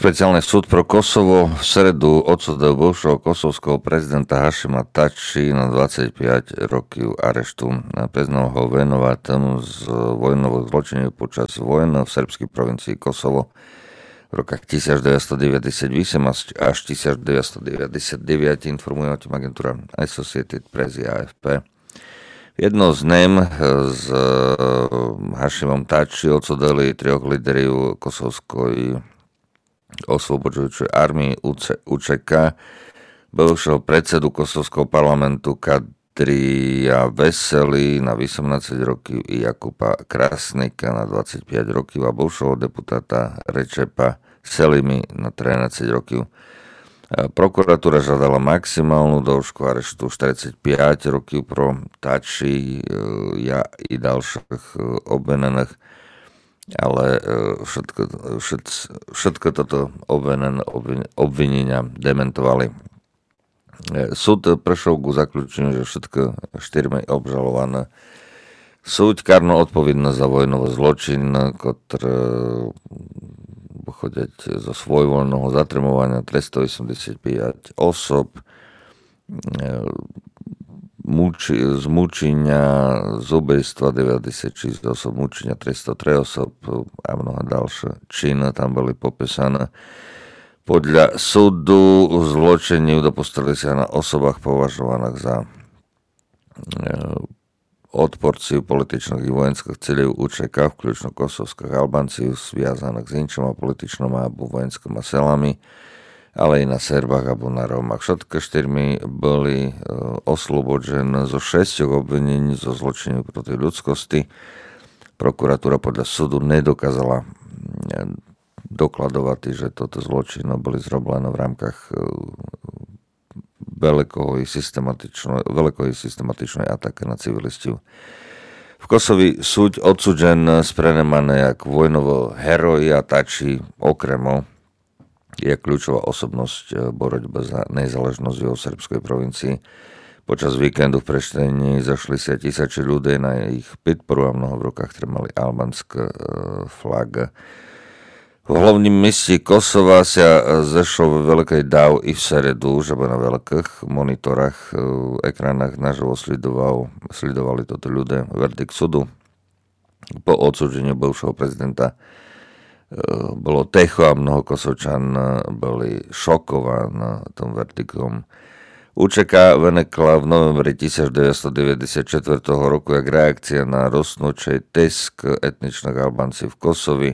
Špeciálny súd pro Kosovo v sredu odsúdil bivšieho kosovského prezidenta Hašima Tači na 25 rokov areštu. Priznal ho venovatom z vojnových zločinov počas vojny v srbskej provincii Kosovo v rokách 1998 až 1999, informuje o tom agentúra Associated Press a AFP. Jedno z nem s Hašimom Tači odsúdili 3 líderov kosovskej osvobodžujúcej armii UČK, bivšieho predsedu kosovského parlamentu Kadrija Vesely na 18 rokov i Jakupa Krasnika na 25 rokov a bivšieho deputáta Rečepa Selimi na 13 rokov. Prokuratúra žiadala maximálnu dĺžku areštu 45 rokov pro Tači i ďalších obvinených, ale všetko toto obvinenia dementovali. Súd prešiel ku zaključeniu, že všetko 4 obžalované sú kárno odpovedné za vojnový zločin, ktoré pochodeť zo svojvoľného zatrmovania 385 osob, z mučenia, z ubejstva 96 osob, mučenia 303 osob a mnohé ďalšie činy tam boli popísané. Podľa súdu zločiniu dopustili sa na osobách považovaných za odporciu političných i vojenských cieľov UČK, vključno kosovských Albánciu, sviazaných s inčom a političným alebo vojenskými selami, ale i na Serbách alebo na Rómach. Všetky 4 boli oslobodené zo 6 obvinení zo zločinu proti ľudskosti. Prokuratúra podľa súdu nedokázala dokladovať, že toto zločiny boli zrobené v rámkach veľkého i systematičnej atake na civilistov. V Kosovi súd odsúden sprenemané jak vojnovo heroja Tači okremo je kľúčová osobnosť borotbe za nezáležnosť jeho srbskej provincii. Počas víkendu v Preštini zašli sa tisíce ľudí na ich podporu a mnoho v rukách trmali albánske flagy. V hlavním meste Kosova sa zešlo veľký dáv i v sredu, že na veľkých monitorách, ekránach naživo sledovali toto ľudia. Verdikt súdu po odsúdení bivšieho prezidenta bolo techo a mnoho Kosovčan boli šokovaní tom verdiktom. UČK venekla v novembri 1994 roku jak reakcia na rostnúcej tisk etničných Albánci v Kosovi.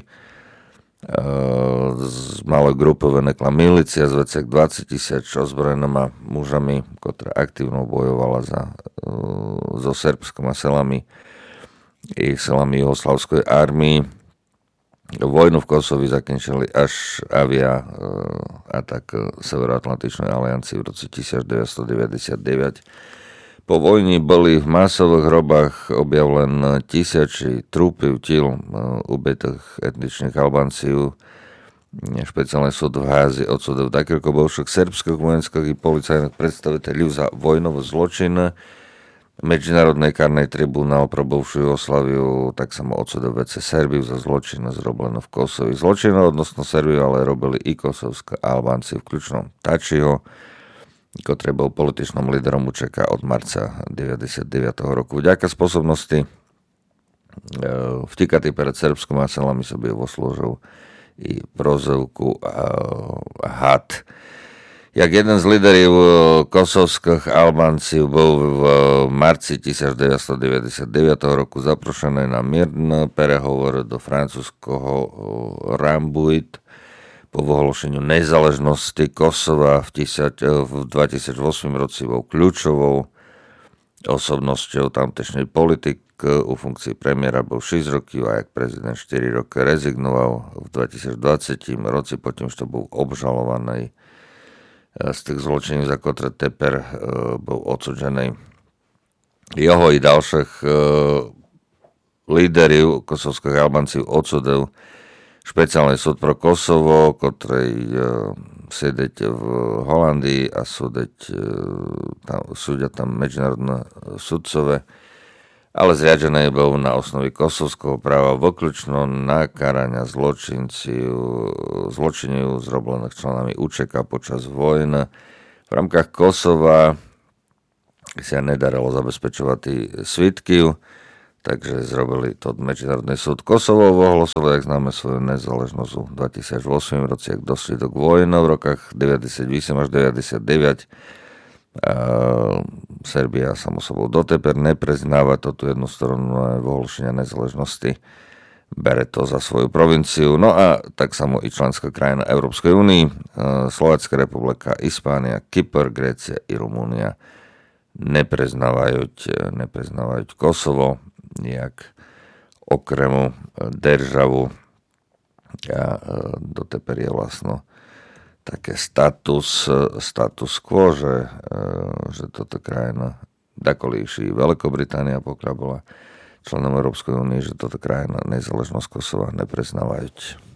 Z malej grupy venekla milícia z veciak 20 000 ozbrojenými mužami, ktorá aktívno bojovala so srbskými selami i selami Jugoslavskej armii. Vojnu v Kosovi zakončili až atak Severoatlantičnej aliancie v roku 1999. Po vojni boli v masových hrobách objavlené tisíce trupy tiel ubitých etničných Albánciu. Špeciálny súd v Házi odsúdil takých bivších srbských vojenských i policajných predstaviteľov za vojnové zločiny. Medzinárodný karný tribunál pro bivšiu Jugoslaviu tak samo odsúdil vece Serbiu za zločiny zrobené v Kosovi. Zločiny odnosno Serbiu ale robili i kosovské Albánci, vključno Tačiho, ktorý bol političným líderom UČK od marca 1999 roku. Vďaka spôsobnosti vtikatý pred srbskými selami sobie voslúžil i prozivku Had. Jak jeden z líderov kosovských Albánciu bol v marci 1999 roku zaprošený na mierny prehovor do francúzskoho Rambouillet po vyhlášeniu nezáležnosti Kosova v 2008 roci bol kľúčovou osobnosťou tamtejšej politik. U funkcii premiéra bol 6 rokov a jak prezident 4 roky rezignoval v 2020 roci, potom čo bol obžalovaný z tých zločinov, za ktoré teper bol odsúdený. Jeho i ďalších líderov kosovských Albánciu odsúdil špeciálny súd pro Kosovo, ktorý sedieť v Holandii a súdia tam medzinárodné sudcové. ale zriadené bolo na osnovi kosovského práva vyklučno na karania zločinov zroblených členami UČK počas vojny. V rámkach Kosova sa nedarilo zabezpečovať svitky, takže zrobili to Medzinárodný súd. Kosovo ohlasilo, jak známe, svoju nezaležnosť v 2008 roce, ak došli do vojny v rokách 98 až 99. Serbia samo sobou doteper nepriznáva toto jednostranné vyhlásenie nezaležnosti. Bere to za svoju provinciu. No a tak samo i členská krajina Európskej únii, Slovenská republika, Hispánia, Kypr, Grécia i Rumúnia nepriznávajú Kosovo nejak okremu državu. A doteper je vlastno také status quo, že toto krajina, dakolíši Veľkobritánia, pokiaľ bola členom Európskej únie, že toto krajina nezaležnosť Kosova nepriznávajú.